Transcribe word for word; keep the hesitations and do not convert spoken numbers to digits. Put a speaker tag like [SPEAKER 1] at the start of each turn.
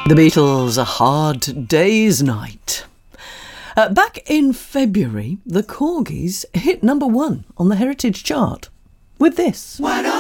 [SPEAKER 1] The Beatles, A Hard Day's Night. Uh, back in February, the Corgis hit number one on the Heritage chart with this. Why not?